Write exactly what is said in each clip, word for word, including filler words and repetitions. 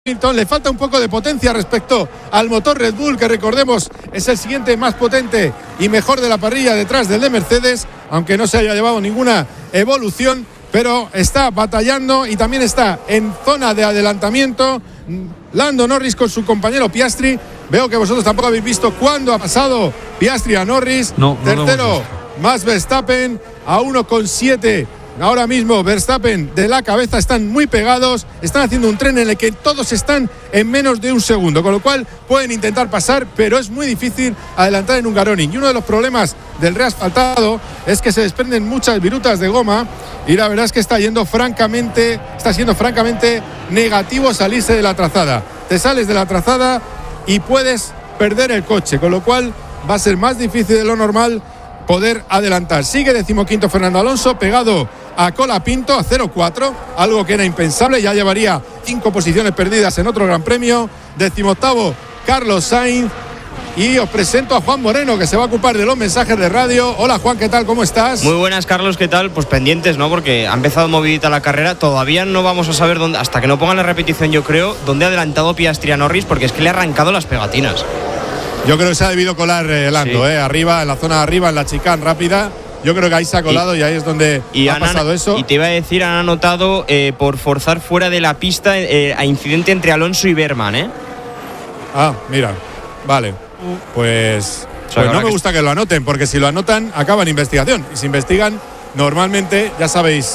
Le falta un poco de potencia respecto al motor Red Bull, que recordemos es el siguiente más potente y mejor de la parrilla detrás del de Mercedes, aunque no se haya llevado ninguna evolución, pero está batallando y también está en zona de adelantamiento Lando Norris con su compañero Piastri. Veo que vosotros tampoco habéis visto cuándo ha pasado Piastri a Norris. No, no Tercero, más Verstappen a uno coma siete. Ahora mismo Verstappen de la cabeza, están muy pegados, están haciendo un tren en el que todos están en menos de un segundo, con lo cual pueden intentar pasar, pero es muy difícil adelantar en Hungaroring. Y uno de los problemas del reasfaltado es que se desprenden muchas virutas de goma y la verdad es que está yendo francamente, está siendo francamente negativo salirse de la trazada. Te sales de la trazada y puedes perder el coche, con lo cual va a ser más difícil de lo normal poder adelantar. Sigue decimoquinto Fernando Alonso, pegado a Colapinto, a cero cuatro, algo que era impensable, ya llevaría cinco posiciones perdidas en otro Gran Premio. Decimoctavo Carlos Sainz. Y os presento a Juan Moreno, que se va a ocupar de los mensajes de radio. Hola Juan, ¿qué tal? ¿Cómo estás? Muy buenas, Carlos, ¿qué tal? Pues pendientes, ¿no? Porque ha empezado movidita la carrera. Todavía no vamos a saber dónde, hasta que no pongan la repetición, yo creo, dónde ha adelantado Piastri a Norris, porque es que le ha arrancado las pegatinas. Yo creo que se ha debido colar eh, Lando, sí. eh, arriba, en la zona de arriba, en la chicane rápida. Yo creo que ahí se ha colado y, y ahí es donde y ha han, pasado eso. Y te iba a decir, han anotado eh, por forzar fuera de la pista eh, a incidente entre Alonso y Berman, ¿eh? Ah, mira, vale. Pues, o sea, pues no me gusta que lo anoten, porque si lo anotan, acaban investigación. Y si investigan, normalmente, ya sabéis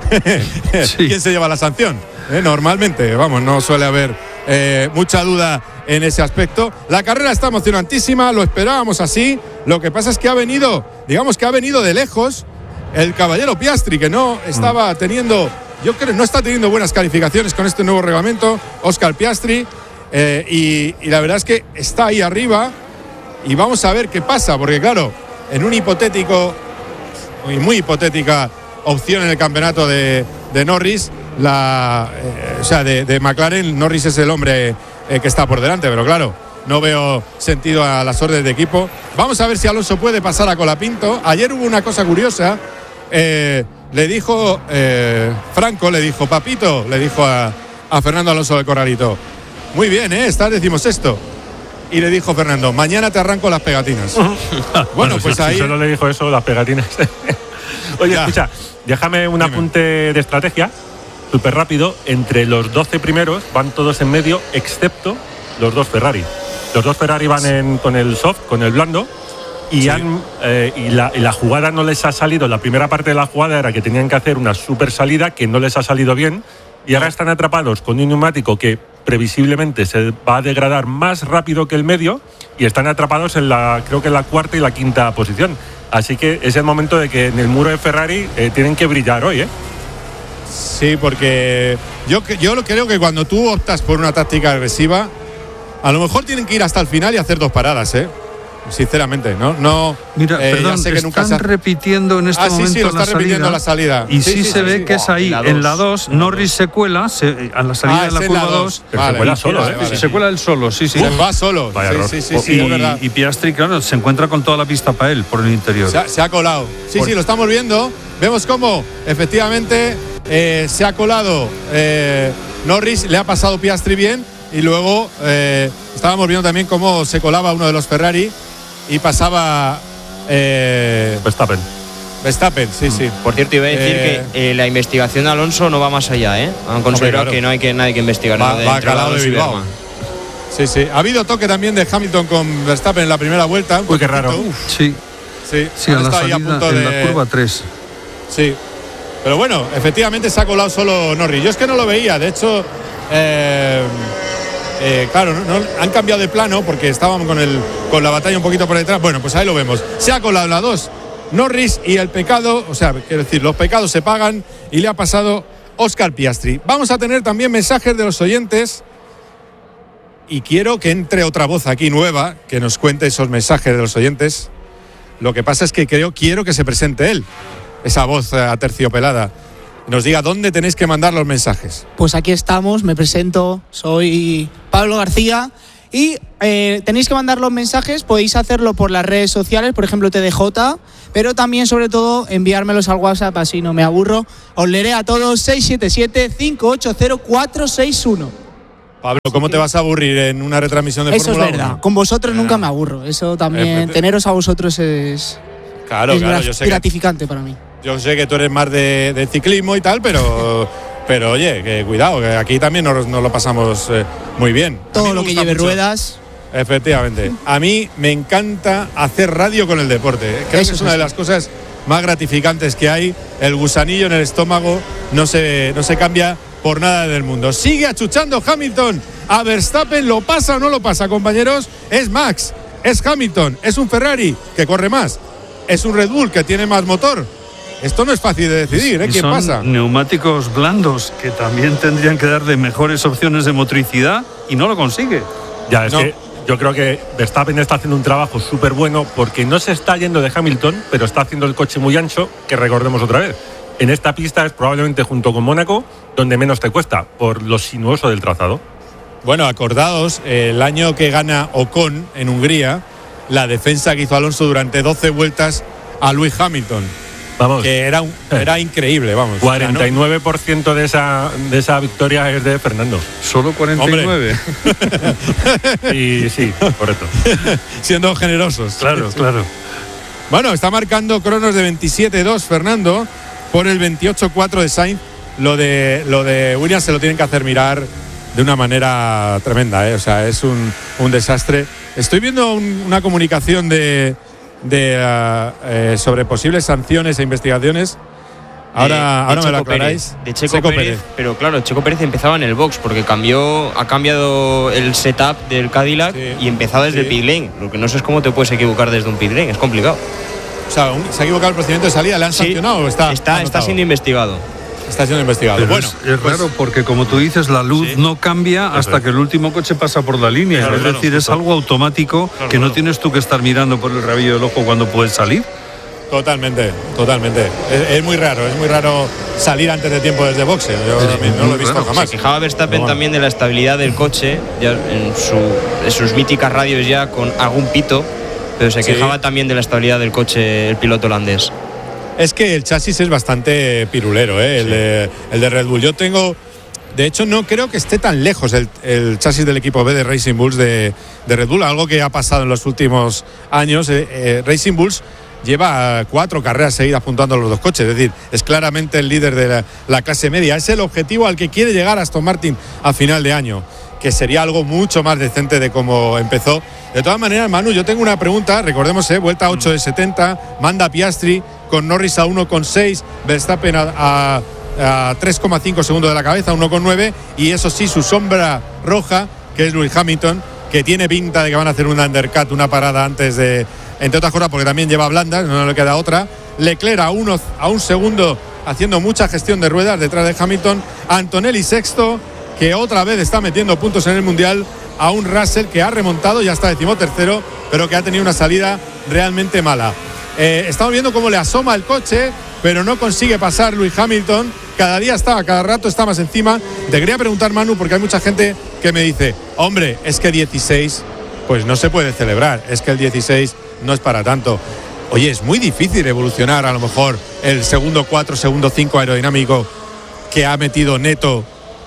sí. quién se lleva la sanción. ¿eh? Normalmente, vamos, no suele haber eh, mucha duda en ese aspecto. La carrera está emocionantísima, lo esperábamos así. Lo que pasa es que ha venido, digamos que ha venido de lejos el caballero Piastri, que no estaba teniendo, yo creo, no está teniendo buenas calificaciones con este nuevo reglamento, Oscar Piastri, eh, y, y la verdad es que está ahí arriba y vamos a ver qué pasa, porque claro, en un hipotético, muy, muy hipotética opción en el campeonato de, de Norris, la, eh, o sea, de, de McLaren, Norris es el hombre eh, que está por delante, pero claro, no veo sentido a las órdenes de equipo. Vamos a ver si Alonso puede pasar a Colapinto. Ayer hubo una cosa curiosa. Eh, le dijo eh, Franco, le dijo Papito, le dijo a, a Fernando Alonso del Corralito: muy bien, ¿eh? Estás decimosexto. Y le dijo Fernando: mañana te arranco las pegatinas. bueno, bueno, pues si, ahí. Si solo le dijo eso, las pegatinas. Oye, ya. Escucha, déjame un Dime. apunte de estrategia, súper rápido. Entre los doce primeros van todos en medio, excepto los dos Ferrari. Los dos Ferrari van en, con el soft, con el blando, y, sí. han, eh, y, la, y la jugada no les ha salido. La primera parte de la jugada era que tenían que hacer una super salida que no les ha salido bien, y ahora están atrapados con un neumático que previsiblemente se va a degradar más rápido que el medio, y están atrapados en la, creo que en la cuarta y la quinta posición. Así que es el momento de que en el muro de Ferrari eh, tienen que brillar hoy, ¿eh? Sí, porque yo, yo creo que cuando tú optas por una táctica agresiva, a lo mejor tienen que ir hasta el final y hacer dos paradas, ¿eh? Sinceramente, no, no. Mira, eh, perdón, sé que están nunca se... repitiendo en este ah, momento sí, sí, lo está la repitiendo salida, la salida. Y sí, sí, sí sí se sí, ve sí. que es ahí, oh, en la dos, Norris se cuela se, a la salida ah, de la curva dos. Pero vale, se cuela solo, ¿eh? Vale. Se cuela él solo, sí, sí. Uf, va solo. Vaya sí, sí, sí, o, sí, y, es verdad. Y Piastri, claro, se encuentra con toda la pista para él, por el interior. Se ha, se ha colado. Sí, por... sí, lo estamos viendo. Vemos cómo, efectivamente, eh, se ha colado eh, Norris, le ha pasado Piastri bien. Y luego eh, estábamos viendo también cómo se colaba uno de los Ferrari y pasaba eh, Verstappen. Verstappen, sí, sí. Por cierto, iba a decir eh, que eh, la investigación de Alonso no va más allá, ¿eh? Han considerado claro. que no hay que nadie que investigar. Va, ¿no? va calado de Bilbao. Sí, sí. Ha habido toque también de Hamilton con Verstappen en la primera vuelta. Uy, qué raro. Uf, sí. Sí, sí, en la salida, en de... la curva tres. Sí. Pero bueno, efectivamente se ha colado solo Norris. Yo es que no lo veía, de hecho. Eh, Eh, claro, no, no, han cambiado de plano porque estábamos con, el, con la batalla un poquito por detrás. Bueno, pues ahí lo vemos. Se ha colado la dos Norris y el pecado, o sea, quiero decir, los pecados se pagan y le ha pasado Oscar Piastri. Vamos a tener también mensajes de los oyentes y quiero que entre otra voz aquí nueva que nos cuente esos mensajes de los oyentes. Lo que pasa es que creo, quiero que se presente él, esa voz aterciopelada. Nos diga dónde tenéis que mandar los mensajes. Pues aquí estamos, me presento, soy Pablo García y eh, tenéis que mandar los mensajes, podéis hacerlo por las redes sociales, por ejemplo T D J, pero también sobre todo enviármelos al WhatsApp, así no me aburro. Os leeré a todos: seis siete siete, cinco ocho cero, cuatro seis uno. Pablo, ¿cómo te vas a aburrir en una retransmisión de Fórmula uno? Eso es verdad. Con vosotros nunca me aburro. Eso también, teneros a vosotros es, claro, es claro, yo sé gratificante que, para mí. Yo sé que tú eres más de, de ciclismo y tal, pero, pero oye, que cuidado, que aquí también nos, nos lo pasamos eh, muy bien. Todo lo que lleve mucho. ruedas. Efectivamente. A mí me encanta hacer radio con el deporte. Creo Eso que es una de las cosas más gratificantes que hay. El gusanillo en el estómago no se, no se cambia por nada del mundo. Sigue achuchando Hamilton a Verstappen. ¿Lo pasa o no lo pasa, compañeros? Es Max, es Hamilton, es un Ferrari que corre más, es un Red Bull que tiene más motor. Esto no es fácil de decidir, ¿eh? ¿Quién son pasa? Neumáticos blandos que también tendrían que dar de mejores opciones de motricidad y no lo consigue. Ya, es no. que yo creo que Verstappen está haciendo un trabajo súper bueno porque no se está yendo de Hamilton, pero está haciendo el coche muy ancho, que recordemos otra vez. En esta pista es probablemente junto con Mónaco donde menos te cuesta, por lo sinuoso del trazado. Bueno, acordaos, el año que gana Ocon en Hungría, la defensa que hizo Alonso durante doce vueltas a Lewis Hamilton. Vamos. Que era, un, era increíble, vamos. cuarenta y nueve por ciento de esa, de esa victoria es de Fernando. ¿Solo cuarenta y nueve? Y sí, correcto. Siendo generosos. Claro, claro. Bueno, está marcando cronos de veintisiete dos Fernando por el veintiocho cuatro de Sainz. Lo de, lo de Williams se lo tienen que hacer mirar de una manera tremenda, ¿eh? O sea, es un, un desastre. Estoy viendo un, una comunicación de, de uh, eh, sobre posibles sanciones e investigaciones. Ahora, de, ahora de me lo Checo aclaráis. Pérez, de Checo, Checo Pérez, Pérez. Pero claro, Checo Pérez empezaba en el box porque cambió, ha cambiado el setup del Cadillac Sí, y empezaba desde sí. el pit lane. Lo que no sé es cómo te puedes equivocar desde un pit lane, es complicado. O sea, un, ¿se ha equivocado el procedimiento de salida? ¿Le han Sí, sancionado o está está, está siendo investigado? Está siendo investigado. Pero bueno, es, es pues, raro porque, como tú dices, la luz sí. no cambia hasta que el último coche pasa por la línea. Claro, es claro, decir, justo. es algo automático Claro, que no claro. tienes tú que estar mirando por el rabillo del ojo cuando puedes salir. Totalmente, totalmente. Es, es muy raro, es muy raro salir antes de tiempo desde boxe. Yo Es también no lo he visto raro. jamás. Se quejaba Verstappen Pero bueno. también de la estabilidad del coche, ya en, su, en sus míticas radios ya con algún pito, pero se Sí. quejaba también de la estabilidad del coche el piloto holandés. Es que el chasis es bastante pirulero, ¿eh? el, de, el de Red Bull. Yo tengo, de hecho, no creo que esté tan lejos el, el chasis del equipo B de Racing Bulls de, de Red Bull, algo que ha pasado en los últimos años. Eh, eh, Racing Bulls lleva cuatro carreras seguidas puntuando a los dos coches, es decir, es claramente el líder de la, la clase media. Es el objetivo al que quiere llegar Aston Martin a final de año, que sería algo mucho más decente de cómo empezó. De todas maneras, Manu, yo tengo una pregunta. Recordemos, eh, vuelta a ocho de setenta, manda Piastri con Norris a uno coma seis, Verstappen a, a, a tres coma cinco segundos de la cabeza, uno coma nueve, y eso sí, su sombra roja, que es Lewis Hamilton, que tiene pinta de que van a hacer un undercut, una parada antes de, entre otras cosas porque también lleva blandas, no le queda otra. Leclerc a, uno, a un segundo haciendo mucha gestión de ruedas detrás de Hamilton. Antonelli sexto, que otra vez está metiendo puntos en el Mundial, a un Russell que ha remontado, ya está decimotercero, pero que ha tenido una salida realmente mala. Eh, estamos viendo cómo le asoma el coche, pero no consigue pasar Lewis Hamilton. Cada día está, cada rato está más encima. Te quería preguntar, Manu, porque hay mucha gente que me dice, hombre, es que dieciséis, pues no se puede celebrar, es que el dieciséis no es para tanto. Oye, es muy difícil evolucionar a lo mejor el segundo cuatro, segundo cinco aerodinámico que ha metido neto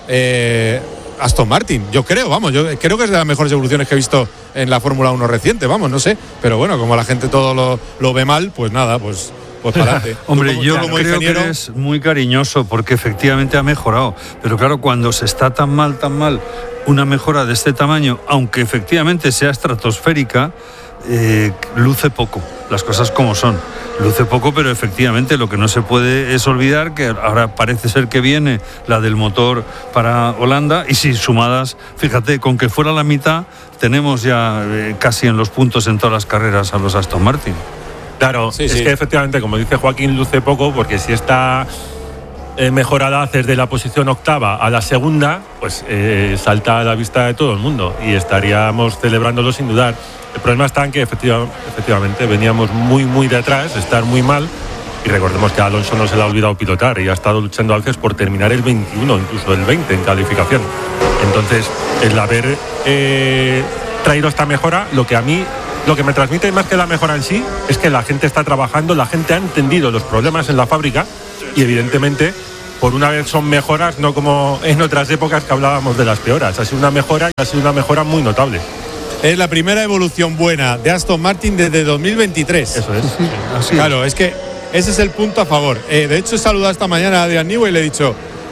eh, Aston Martin. Yo creo, vamos, yo creo que es de las mejores evoluciones que he visto en la Fórmula uno reciente, vamos, no sé. Pero bueno, como la gente todo lo, lo ve mal, pues nada, pues, pues para adelante. Hombre, como, yo como creo ingeniero, que es muy cariñoso porque efectivamente ha mejorado. Pero claro, cuando se está tan mal, tan mal, una mejora de este tamaño, aunque efectivamente sea estratosférica, eh, luce poco, las cosas como son. Luce poco, pero efectivamente lo que no se puede es olvidar que ahora parece ser que viene la del motor para Holanda, y si sumadas, fíjate, con que fuera la mitad, tenemos ya eh, casi en los puntos en todas las carreras a los Aston Martin. Claro, Sí, es sí. que efectivamente, como dice Joaquín, luce poco, porque si está eh, mejorada desde la posición octava a la segunda, pues eh, salta a la vista de todo el mundo y estaríamos celebrándolo sin dudar. El problema está en que efectiva, efectivamente veníamos muy, muy de atrás, estar muy mal, y recordemos que a Alonso no se le ha olvidado pilotar y ha estado luchando a veces por terminar el veintiuno, incluso el veinte en calificación. Entonces, el haber eh, traído esta mejora, lo que a mí, lo que me transmite más que la mejora en sí, es que la gente está trabajando, la gente ha entendido los problemas en la fábrica y evidentemente por una vez son mejoras, no como en otras épocas que hablábamos de las peoras. Ha sido una mejora y ha sido una mejora muy notable. Es la primera evolución buena de Aston Martin desde dos mil veintitrés. Eso es. Así claro, es. es que ese es el punto a favor. Eh, de hecho, he saludado esta mañana a Adrian Newey y le he dicho,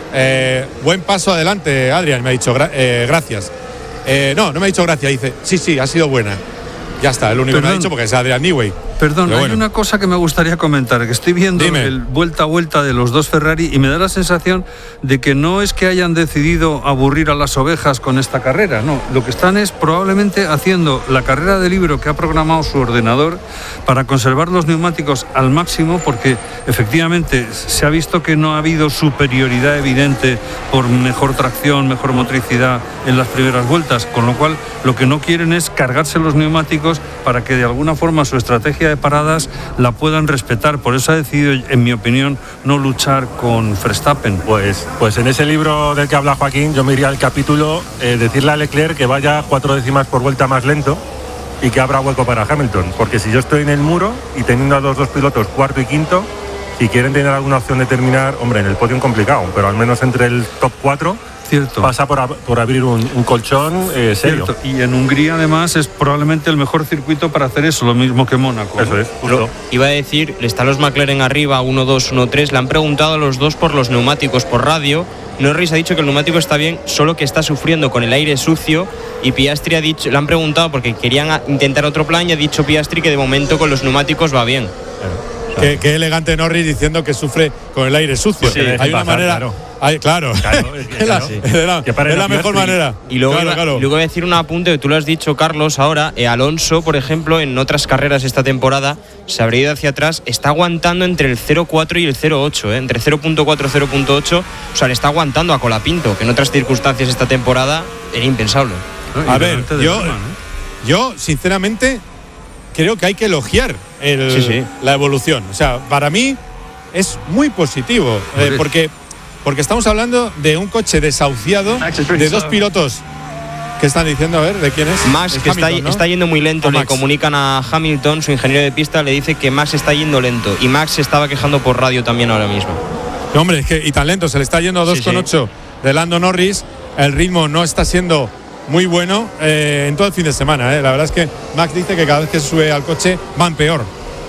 eh, buen paso adelante, Adrian. Me ha dicho, gra- eh, gracias. Eh, no, no me ha dicho gracias. Dice, sí, sí, ha sido buena. Ya está, el único Perdón. que me ha dicho porque es Adrian Newey. Perdón, Pero hay bueno. una cosa que me gustaría comentar, que estoy viendo Dime. el vuelta a vuelta de los dos Ferrari y me da la sensación de que no es que hayan decidido aburrir a las ovejas con esta carrera, no, lo que están es probablemente haciendo la carrera de libro que ha programado su ordenador para conservar los neumáticos al máximo, porque efectivamente se ha visto que no ha habido superioridad evidente por mejor tracción, mejor motricidad en las primeras vueltas, con lo cual lo que no quieren es cargarse los neumáticos para que de alguna forma su estrategia de paradas la puedan respetar. Por eso ha decidido, en mi opinión, no luchar con Verstappen. Pues, pues en ese libro del que habla Joaquín, yo me iría al capítulo eh, decirle a Leclerc que vaya cuatro décimas por vuelta más lento y que abra hueco para Hamilton. Porque si yo estoy en el muro y teniendo a los dos pilotos cuarto y quinto, si quieren tener alguna opción de terminar, hombre, en el podio complicado, pero al menos entre el top cuatro. Cierto. Pasa por, ab- por abrir un, un colchón eh, serio. Cierto. Y en Hungría además es probablemente el mejor circuito para hacer eso, lo mismo que Mónaco. Eso ¿no? es, justo. Iba a decir, están los McLaren arriba, uno dos, uno tres, le han preguntado a los dos por los neumáticos por radio. Norris ha dicho que el neumático está bien, solo que está sufriendo con el aire sucio, y Piastri ha dicho, le han preguntado porque querían a- intentar otro plan y ha dicho Piastri que de momento con los neumáticos va bien. Claro. Qué, qué elegante Norris diciendo que sufre con el aire sucio. Sí, hay una pasar, manera. Claro. Hay, claro. Claro, es que, es la, claro. es la- Que pare es la la mejor Piastri. manera. Y luego, claro, iba, claro. y luego voy a decir un apunte que tú lo has dicho, Carlos, ahora. Eh, Alonso, por ejemplo, en otras carreras esta temporada, se habría ido hacia atrás, está aguantando entre el cero coma cuatro y el cero coma ocho, eh, entre cero punto cuatro y cero punto ocho. O sea, le está aguantando a Colapinto, que en otras circunstancias esta temporada era impensable. ¿No? A Y ver, delante de yo, Roma, ¿no? yo sinceramente creo que hay que elogiar el- Sí, sí. la evolución. O sea, para mí es muy positivo, eh, Joder. porque, porque estamos hablando de un coche desahuciado, de dos pilotos que están diciendo, a ver, ¿de quién es? Max, Es que está, Hamilton, ¿no? está yendo muy lento, O le Max. comunican a Hamilton, su ingeniero de pista, le dice que Max está yendo lento. Y Max se estaba quejando por radio también ahora mismo. No, hombre, es que y tan lento, se le está yendo a Sí, dos coma ocho de Lando Norris. El ritmo no está siendo muy bueno eh, en todo el fin de semana. Eh. La verdad es que Max dice que cada vez que se sube al coche van peor.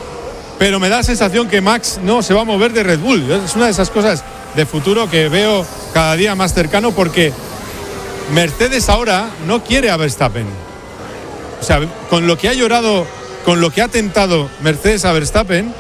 Pero me da la sensación que Max no se va a mover de Red Bull. Es una de esas cosas de futuro que veo cada día más cercano, porque Mercedes ahora no quiere a Verstappen. O sea, con lo que ha llorado, con lo que ha tentado Mercedes a Verstappen,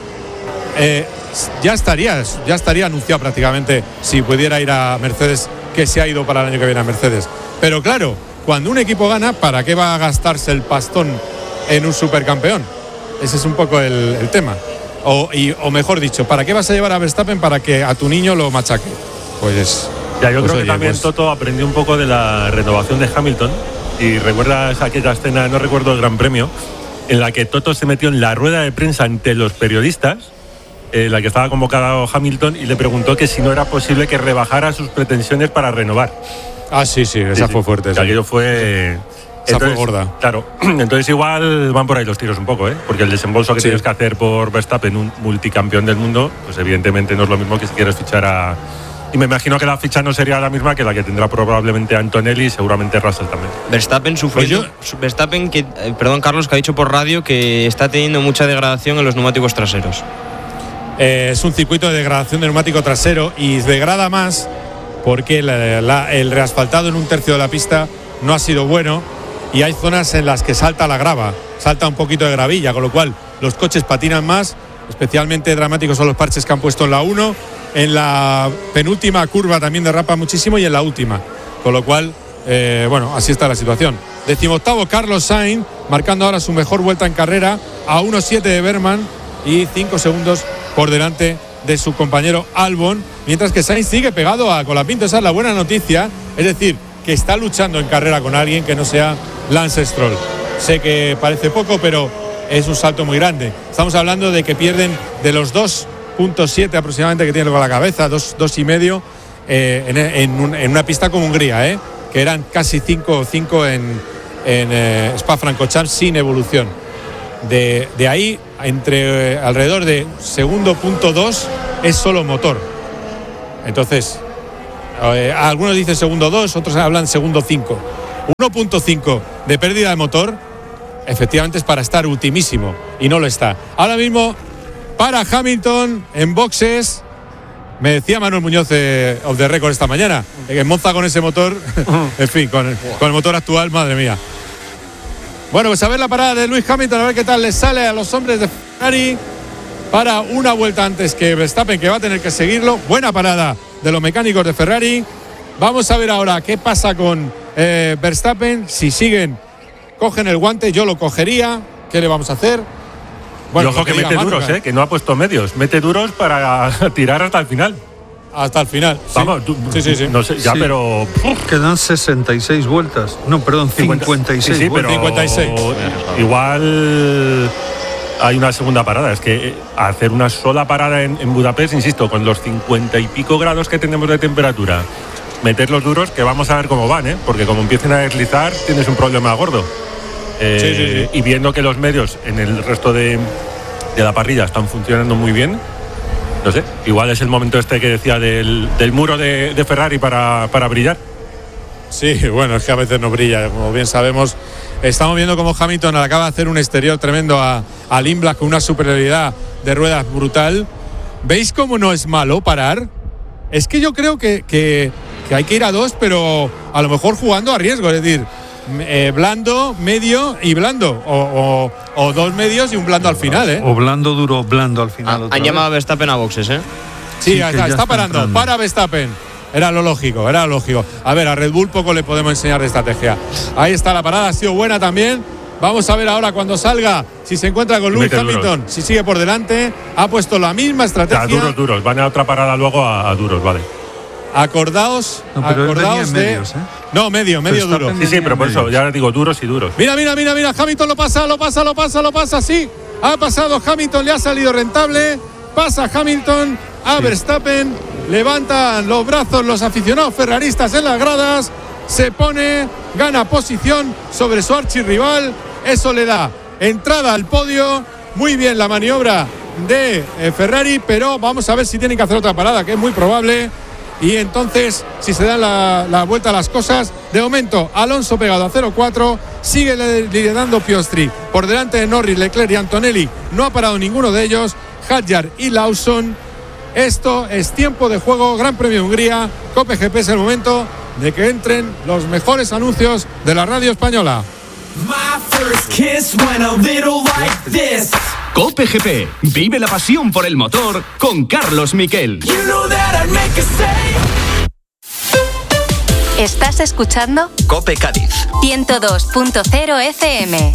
eh, ya estaría, ya estaría anunciado prácticamente si pudiera ir a Mercedes, que se ha ido para el año que viene a Mercedes. Pero claro, cuando un equipo gana, ¿para qué va a gastarse el pastón en un supercampeón? Ese es un poco el, el tema. O, y, o mejor dicho, ¿para qué vas a llevar a Verstappen para que a tu niño lo machaque? Pues Ya, yo pues creo oye, que también pues- Toto aprendió un poco de la renovación de Hamilton. Y recuerdas aquella escena, no recuerdo el Gran Premio, en la que Toto se metió en la rueda de prensa ante los periodistas, en la que estaba convocado Hamilton, y le preguntó que si no era posible que rebajara sus pretensiones para renovar. Ah, sí, sí, esa Sí, sí. fue fuerte. Que sí. aquello fue. Esa fue gorda. Claro, entonces igual van por ahí los tiros un poco, ¿eh? Porque el desembolso que Sí. tienes que hacer por Verstappen, un multicampeón del mundo, pues evidentemente no es lo mismo que si quieres fichar a. Y me imagino que la ficha no sería la misma que la que tendrá probablemente Antonelli y seguramente Russell también. Verstappen sufriendo. Pues Verstappen, que, eh, perdón, Carlos, que ha dicho por radio que está teniendo mucha degradación en los neumáticos traseros. Eh, es un circuito de degradación de neumático trasero y degrada más porque la- la- el reasfaltado en un tercio de la pista no ha sido bueno y hay zonas en las que salta la grava, salta un poquito de gravilla, con lo cual los coches patinan más. Especialmente dramáticos son los parches que han puesto en la uno, en la penúltima curva también derrapa muchísimo y en la última, con lo cual eh, bueno, así está la situación. Decimoctavo Carlos Sainz, marcando ahora su mejor vuelta en carrera, a uno siete de Berman y cinco segundos por delante de su compañero Albon, mientras que Sainz sigue pegado a Colapinto. Esa es la buena noticia, es decir, que está luchando en carrera con alguien que no sea Lance Stroll. Sé que parece poco, pero es un salto muy grande. Estamos hablando de que pierden de los dos punto siete aproximadamente que tienen con la cabeza, dos, dos y medio eh, en, en, un, en una pista como Hungría, eh, que eran casi cinco o cinco en, en eh, Spa-Francorchamps sin evolución. De, de ahí, entre eh, alrededor de segundo punto dos, es solo motor. Entonces, eh, algunos dicen segundo dos, otros hablan segundo cinco. uno punto cinco de pérdida de motor, efectivamente es para estar ultimísimo y no lo está. Ahora mismo, para Hamilton en boxes, me decía Manuel Muñoz eh, of the record esta mañana, que en Monza con ese motor, en fin, con el, con el motor actual, madre mía. Bueno, pues a ver la parada de Lewis Hamilton, a ver qué tal les sale a los hombres de Ferrari para una vuelta antes que Verstappen, que va a tener que seguirlo. Buena parada de los mecánicos de Ferrari. Vamos a ver ahora qué pasa con eh, Verstappen. Si siguen, cogen el guante, yo lo cogería. ¿Qué le vamos a hacer? Bueno, y ojo que, que mete duros, eh, que no ha puesto medios. Mete duros para tirar hasta el final. Hasta el final. Vamos, sí. Tú, sí, sí, sí. No sé, ya, sí. pero. Uf. Quedan sesenta y seis vueltas. No, perdón, cincuenta y seis. Sí, sí, pero cincuenta y seis. Igual hay una segunda parada. Es que hacer una sola parada en, en Budapest, insisto, con los cincuenta y pico grados que tenemos de temperatura, meter los duros, que vamos a ver cómo van, ¿eh? Porque como empiecen a deslizar, tienes un problema gordo. Eh, sí, sí, sí. Y viendo que los medios en el resto de, de la parrilla están funcionando muy bien, no sé, igual es el momento este que decía del, del muro de, de Ferrari para, para brillar. Sí, bueno, es que a veces no brilla, como bien sabemos. Estamos viendo cómo Hamilton acaba de hacer un exterior tremendo a, a Limblad con una superioridad de ruedas brutal. ¿Veis cómo no es malo parar? Es que yo creo que, que, que hay que ir a dos, pero a lo mejor jugando a riesgo, es decir, eh, blando, medio y blando, o, o, o dos medios y un blando al final, ¿eh? O blando, duro, blando al final. Ah, otra han vez. llamado a Verstappen a boxes, ¿eh? Sí, Sí, está, está está parando, entrando. para Verstappen. Era lo lógico, era lo lógico. A ver, a Red Bull poco le podemos enseñar de estrategia. Ahí está la parada, ha sido buena también. Vamos a ver ahora cuando salga, si se encuentra con Lewis Hamilton, duros. Si sigue por delante, ha puesto la misma estrategia. Ya, duros, duros, van a otra parada luego a, a duros, vale. Acordaos, no, pero acordaos de… medios, ¿eh? No, medio, medio duro. Sí, sí, pero por eso, ya digo, duros y duros. Mira, mira, mira, mira, Hamilton lo pasa, lo pasa, lo pasa, lo pasa, sí. Ha pasado Hamilton, le ha salido rentable. Pasa Hamilton a sí. Verstappen, levantan los brazos los aficionados ferraristas en las gradas, se pone, gana posición sobre su archirrival, eso le da entrada al podio. Muy bien la maniobra de eh, Ferrari, pero vamos a ver si tienen que hacer otra parada, que es muy probable. Y entonces, si se dan la, la vuelta a las cosas, de momento Alonso pegado a cero cuatro, sigue liderando Piastri por delante de Norris, Leclerc y Antonelli, no ha parado ninguno de ellos, Hadjar y Lawson. Esto es tiempo de juego, Gran Premio de Hungría, Cope G P, es el momento de que entren los mejores anuncios de la radio española. Cope G P, vive la pasión por el motor con Carlos Miquel. ¿Estás escuchando? Cope Cádiz ciento dos punto cero F M.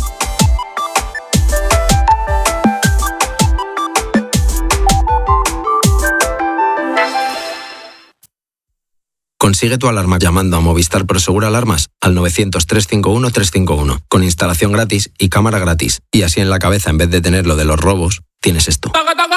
Consigue tu alarma llamando a Movistar Prosegur Alarmas al novecientos, trescientos cincuenta y uno, trescientos cincuenta y uno, con instalación gratis y cámara gratis. Y así en la cabeza, en vez de tener lo de los robos, tienes esto.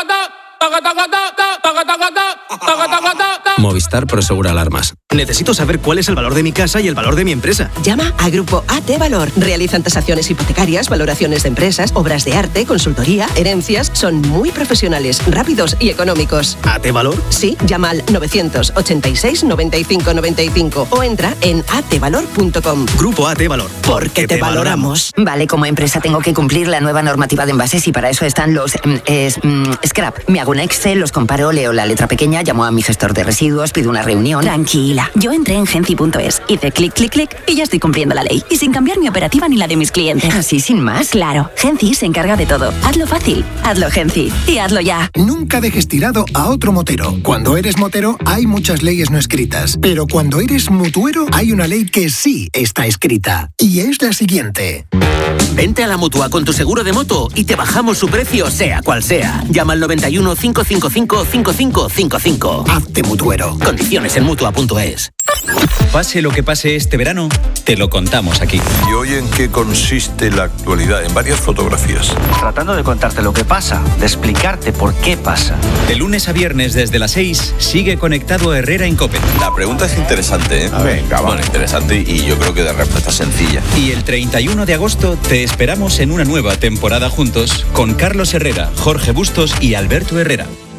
Movistar Prosegur Alarmas. Necesito saber cuál es el valor de mi casa y el valor de mi empresa. Llama a Grupo A T Valor. Realizan tasaciones hipotecarias, valoraciones de empresas, obras de arte, consultoría, herencias. Son muy profesionales, rápidos y económicos. ¿A T Valor? Sí, llama al novecientos ochenta y seis, noventa y cinco noventa y cinco o entra en a t valor punto com. Grupo A T Valor. Porque te, te valoramos. Vale, como empresa tengo que cumplir la nueva normativa de envases y para eso están los eh, eh, scrap. Me hago un Excel, los comparo, leo la letra pequeña, llamo a mi gestor de residuos, pido una reunión. Tranquila, yo entré en Genci punto es, hice clic, clic, clic y ya estoy cumpliendo la ley. Y sin cambiar mi operativa ni la de mis clientes. ¿Así sin más? Claro, Genci se encarga de todo. Hazlo fácil, hazlo Genci y hazlo ya. Nunca dejes tirado a otro motero. Cuando eres motero hay muchas leyes no escritas, pero cuando eres mutuero hay una ley que sí está escrita y es la siguiente. Vente a la Mutua con tu seguro de moto y te bajamos su precio sea cual sea. Llama al noventa y uno, cinco cinco cinco, cinco cinco cinco cinco. Hazte mutuero. Condiciones en mutua punto es. Pase lo que pase este verano, te lo contamos aquí. ¿Y hoy en qué consiste la actualidad? En varias fotografías. Tratando de contarte lo que pasa, de explicarte por qué pasa. De lunes a viernes desde las seis, sigue conectado Herrera en COPE. La pregunta es interesante, ¿eh? A ver, Venga, bueno, interesante y yo creo que de respuesta sencilla. Y el treinta y uno de agosto te esperamos en una nueva temporada juntos con Carlos Herrera, Jorge Bustos y Alberto Herrera.